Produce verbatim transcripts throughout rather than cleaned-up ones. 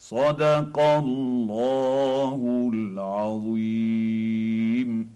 صدق الله العظيم.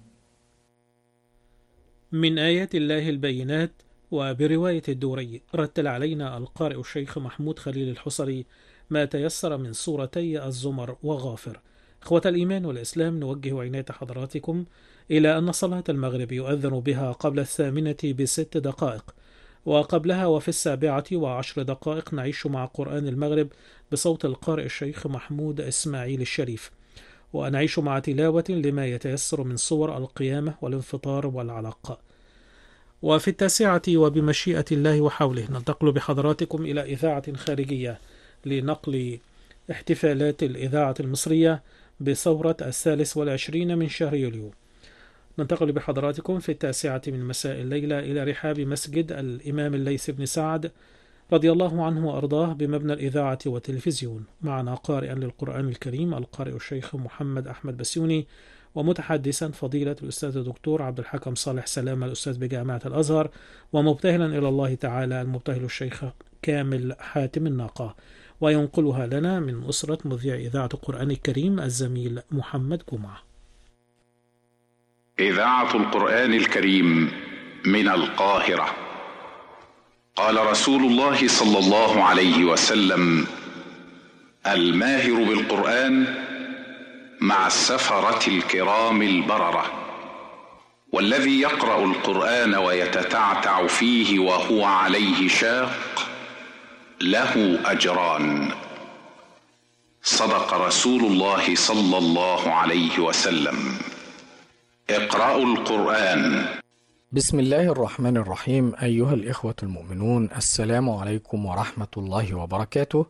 من آيات الله البينات. وبرواية الدوري رتل علينا القارئ الشيخ محمود خليل الحصري ما تيسر من سورتي الزمر وغافر. إخوة الإيمان والإسلام، نوجه عناية حضراتكم إلى أن صلاة المغرب يؤذن بها قبل الثامنة بست دقائق، وقبلها وفي السابعة وعشر دقائق نعيش مع قرآن المغرب بصوت القارئ الشيخ محمود إسماعيل الشريف، ونعيش مع تلاوة لما يتيسر من صور القيامة والانفطار والعلق. وفي التاسعة وبمشيئة الله وحوله ننتقل بحضراتكم إلى إذاعة خارجية لنقل احتفالات الإذاعة المصرية بثورة الثالث والعشرين من شهر يوليو. ننتقل بحضراتكم في التاسعة من مساء الليلة إلى رحاب مسجد الإمام الليث بن سعد رضي الله عنه وأرضاه بمبنى الإذاعة والتلفزيون. معنا قارئا للقرآن الكريم القارئ الشيخ محمد أحمد بسيوني، ومتحدثا فضيلة الأستاذ الدكتور عبد الحكم صالح سلامة الأستاذ بجامعة الأزهر، ومبتهلا إلى الله تعالى المبتهل الشيخ كامل حاتم الناقة. وينقلها لنا من أسرة مذيع إذاعة القرآن الكريم الزميل محمد جمعة. إذاعة القرآن الكريم من القاهرة. قال رسول الله صلى الله عليه وسلم: الماهر بالقرآن مع السفرة الكرام البررة، والذي يقرأ القرآن ويتتعتع فيه وهو عليه شاق له أجران. صدق رسول الله صلى الله عليه وسلم. اقرأوا القرآن. بسم الله الرحمن الرحيم. أيها الإخوة المؤمنون، السلام عليكم ورحمة الله وبركاته.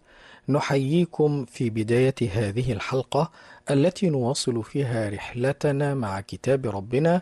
نحييكم في بداية هذه الحلقة التي نواصل فيها رحلتنا مع كتاب ربنا،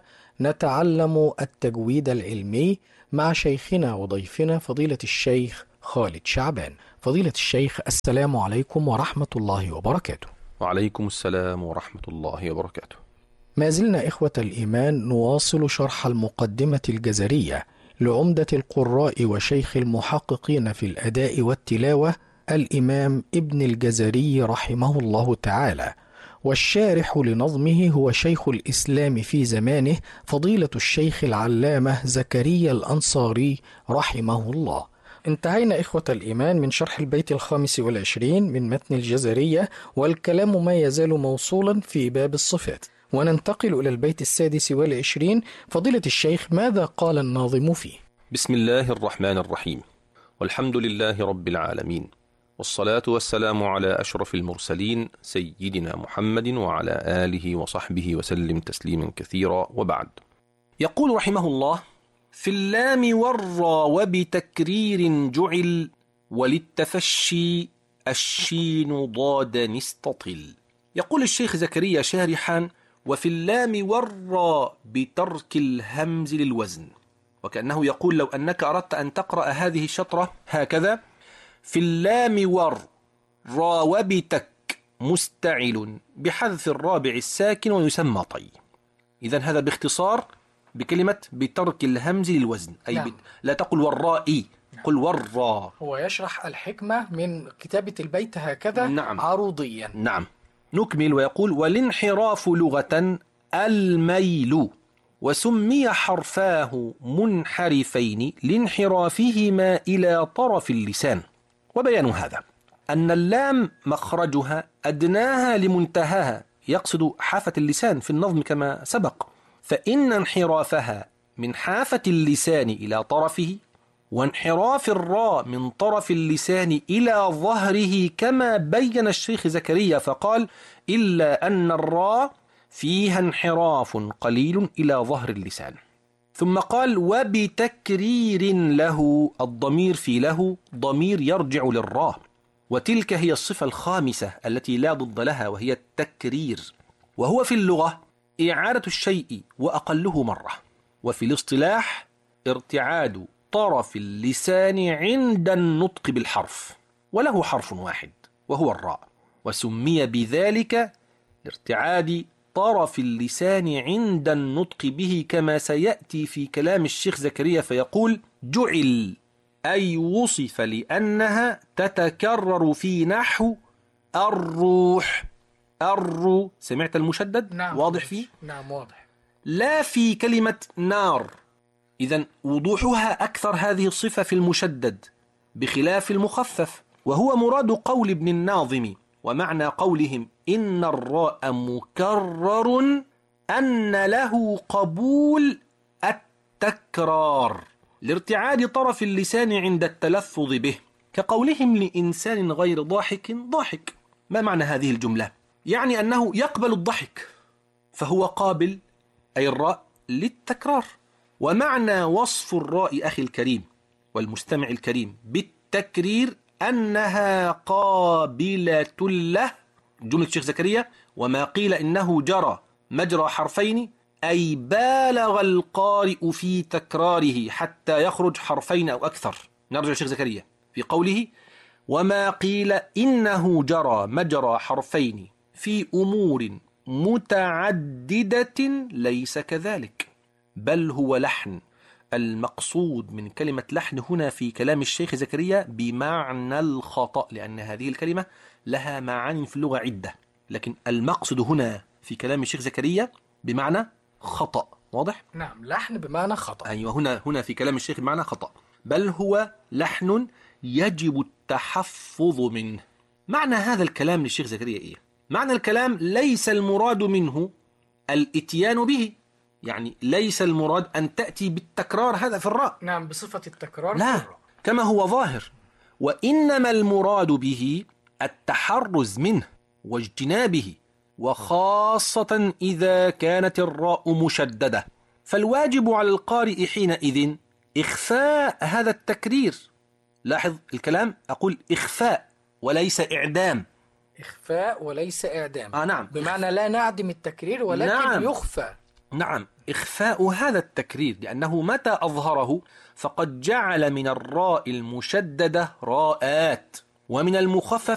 نتعلم التجويد العلمي مع شيخنا وضيفنا فضيلة الشيخ خالد شعبان. فضيلة الشيخ، السلام عليكم ورحمة الله وبركاته. وعليكم السلام ورحمة الله وبركاته. ما زلنا إخوة الإيمان نواصل شرح المقدمة الجزرية لعمدة القراء وشيخ المحققين في الأداء والتلاوة الإمام ابن الجزري رحمه الله تعالى، والشارح لنظمه هو شيخ الإسلام في زمانه فضيلة الشيخ العلامة زكريا الأنصاري رحمه الله. انتهينا إخوة الإيمان من شرح البيت الخامس والعشرين من متن الجزرية، والكلام ما يزال موصولا في باب الصفات، وننتقل إلى البيت السادس والعشرين. فضيلة الشيخ، ماذا قال الناظم فيه؟ بسم الله الرحمن الرحيم، والحمد لله رب العالمين، والصلاة والسلام على أشرف المرسلين سيدنا محمد وعلى آله وصحبه وسلم تسليما كثيرا، وبعد. يقول رحمه الله: في اللام والراء وبتكرير جعل، وللتفشي الشين ضاد نستطل. يقول الشيخ زكريا شارحا: وفي اللام والراء بترك الهمز للوزن، وكأنه يقول لو أنك أردت أن تقرأ هذه الشطرة هكذا: في اللام ور را وبتك مستعل بحذف الرابع الساكن ويسمى طي. إذن هذا باختصار بكلمة بترك الهمز للوزن، أي نعم. لا تقل والرائي، قل والراء. هو يشرح الحكمة من كتابة البيت هكذا نعم. عروضيا. نعم. نكمل ويقول: والانحراف لغة الميل، وسمي حرفاه منحرفين لانحرافهما إلى طرف اللسان. وبيان هذا أن اللام مخرجها أدناها لمنتهاها، يقصد حافة اللسان في النظم كما سبق، فإن انحرافها من حافة اللسان إلى طرفه، وانحراف الراء من طرف اللسان إلى ظهره كما بين الشيخ زكريا فقال: إلا أن الراء فيها انحراف قليل إلى ظهر اللسان. ثم قال: وبتكرير له، الضمير في له ضمير يرجع للراء، وتلك هي الصفة الخامسة التي لا ضد لها، وهي التكرير، وهو في اللغة إعادة الشيء وأقله مرة، وفي الاصطلاح ارتعاد طرف اللسان عند النطق بالحرف، وله حرف واحد وهو الراء، وسمي بذلك لارتعاد طرف اللسان عند النطق به، كما سيأتي في كلام الشيخ زكريا فيقول: جعل، أي وصف لأنها تتكرر في نحو الروح. الرو سمعت المشدد؟ نعم. واضح فيه؟ نعم واضح. لا في كلمة نار. إذن وضوحها أكثر هذه الصفة في المشدد بخلاف المخفف، وهو مراد قول ابن الناظم. ومعنى قولهم إن الراء مكرر أن له قبول التكرار لارتعاد طرف اللسان عند التلفظ به، كقولهم لإنسان غير ضاحك ضاحك. ما معنى هذه الجملة؟ يعني أنه يقبل الضحك، فهو قابل أي الراء للتكرار. ومعنى وصف الراء أخي الكريم والمستمع الكريم بالتكرير أنها قابلة له. جملة الشيخ زكريا وما قيل إنه جرى مجرى حرفين أي بالغ القارئ في تكراره حتى يخرج حرفين أو أكثر. نرجع الشيخ زكريا في قوله وما قيل إنه جرى مجرى حرفين في أمور متعددة ليس كذلك، بل هو لحن. المقصود من كلمة لحن هنا في كلام الشيخ زكريا بمعنى الخطأ، لأن هذه الكلمة لها معاني في اللغة عدة، لكن المقصد هنا في كلام الشيخ زكريا بمعنى خطأ. واضح؟ نعم، لحن بمعنى خطأ. أيوة، هنا هنا في كلام الشيخ بمعنى خطأ، بل هو لحن يجب التحفظ منه. معنى هذا الكلام للشيخ زكريا إيه؟ معنى الكلام ليس المراد منه الاتيان به، يعني ليس المراد أن تأتي بالتكرار هذا في الراء. نعم، بصفة التكرار لا، في الراء كما هو ظاهر. وإنما المراد به التحرز منه واجتنابه، وخاصة إذا كانت الراء مشددة، فالواجب على القارئ حينئذ إخفاء هذا التكرير. لاحظ الكلام، أقول إخفاء وليس إعدام. إخفاء وليس إعدام. آه نعم، بمعنى لا نعدم التكرير ولكن نعم. يخفى. نعم، إخفاء هذا التكرير، لأنه متى أظهره فقد جعل من الراء المشددة راءات، ومن المخففة